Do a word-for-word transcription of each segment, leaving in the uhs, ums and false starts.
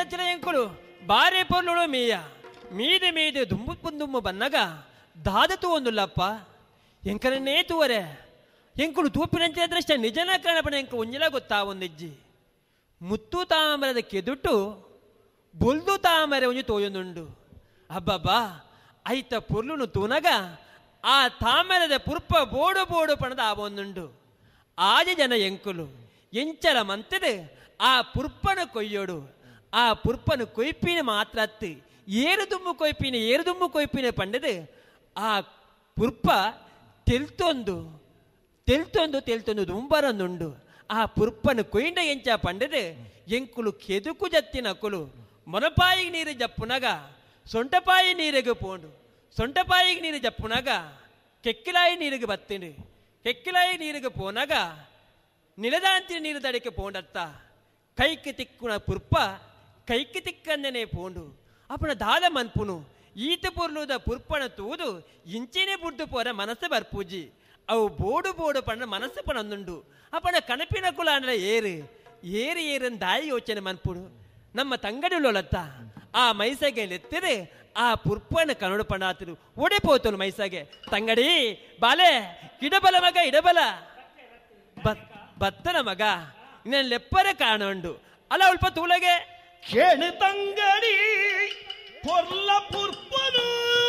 వచ్చిన ఎంకులు భార్య పొర్లుడు మీయ మీది మీది దుమ్ము పుందుమ్ము బన్నగా దాదతూ ಒಂದುಲ್ಲಪ್ಪ ಎಂಕರನ್ನೇ ತೂವರೆ ಎಂಕುಳು ತೂಪಿನಂಚಿನ ದೃಶ್ಯ ನಿಜನ ಕಾಣಪಣ ಎಂಕ ಉಂಜಿಲ ಗೊತ್ತಾ ಒಂದಿಜ್ಜಿ ಮುತ್ತು ತಾಮರದ ಕೆದುಟ್ಟು ಬೊಲ್ದು ತಾಮರೆ ಒಂಜಿ ತೋಯೊಂದುಂಡು ಅಬ್ಬಬ್ಬಾ ಐತ ಪೊರ್ಲುನು ತೂನಗ ಆ ತಾಮರದ ಪುರ್ಪ ಬೋಡು ಬೋಡು ಪಣದ ಆವೊಂದುಂಡು ಆಜ ಜನ ಎಂಕುಲು ಎಂಚಲ ಮಂತದ ಆ ಪುರ್ಪನ ಕೊಯ್ಯೋಡು ಆ ಪುರ್ಪನು ಕೊಯ್ಪಿನ ಮಾತ್ರ ಅತ್ತು ಏರು ದುಮ್ಮು ಕೊಯ್ಪಿನ ಏರು ದುಮ್ಮು ಕೊಯ್ಪಿನ ಪಂಡದು ಆ ಪುರ್ಪ ತೆಲ್ತೊಂದು ತೆಲ್ತೊಂದು ತೆಲ್ತೊಂದು ದುಂಬರೊಂದುಂಡು ಆ ಪುರ್ಪನು ಕೊಯ್ಂಡ ಎಂಚ ಪಂಡದು ಎಂಕುಲು ಕೆದುಕು ಜತ್ತಿನ ಕುಲು ಮೊನಪಾಯಿಗೆ ನೀರು ಜಪ್ಪುನಗ ಸೊಂಟಪಾಯಿ ನೀರಿಗೆ ಪೋಂಡು ಸೊಂಟಪಾಯಿಗೆ ನೀರು ಜಪ್ಪುನಗ ಕೆಕ್ಕಿಲಾಯಿ ನೀರಿಗೆ ಬತ್ತಿಂಡು ಕೆಕ್ಕಿಲಾಯಿ ನೀರಿಗೆ ಪೋನಗ ನಿಲದಾಂತಿನ ನೀರು ದಡಕ್ಕೆ ಪೋಂಡತ್ತ ಕೈಕ್ಕೆ ತಿಕ್ಕುನ ಪುರ್ಪ ಕೈಕ್ಕೆ ತಿಕ್ಕಂದನೆ ಪೋಂಡು ಅಪ್ಪನ ದಾದ ಮನ್ಪುನು ಈತ ಪೊರ್ಲುದ ಪುರ್ಪಣ ತೂದು ಇಂಚಿನೇ ಬುಡ್ದು ಪೋರ ಮನಸ್ಸು ಬರ್ಪೂಜಿ ಅವು ಬೋಡು ಬೋಡು ಪಣ್ಣ ಮನಸ್ಸು ಪಣಂದುಂಡು ಅಪ್ಪನ ಕಣಪಿನ ಕುಲ ಅಂದ್ರೆ ಏರು ಏರು ಏರನ್ ದಾಯಿ ಯೋಚನೆ ಮನ್ಪುಡು ನಮ್ಮ ತಂಗಡಿಲೊಲತ್ತ ಆ ಮೈಸಗೆ ಎತ್ತಿರೆ ಆ ಪುರ್ಪನ ಕನ್ನಡ ಪಣಾತಿರು ಓಡಿಪೋತನು ಮೈಸಗೆ ತಂಗಡಿ ಬಾಲೆ ಇಡಬಲ ಮಗ ಇಡಬಲ ಬತ್ತನ ಮಗ ಇನ್ನೇನು ಲೆಪ್ಪರೆ ಕಾಣುಂಡು ಅಲ್ಲ ಅಲ್ಪ ತೂಲಗೆ ಕೇಳಿ ತಂಗಡಿ ಪೊರ್ಲ ಪುರ್ಪನು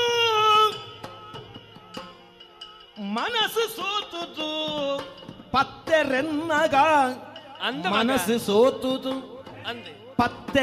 ಮನಸ್ಸು ಸೋತುದು ಪತ್ತೆರೆನ್ನಗ ಅಂದ ಮನಸ್ಸು ಸೋತುದು ಅಂದೆ ಪತ್ತೆ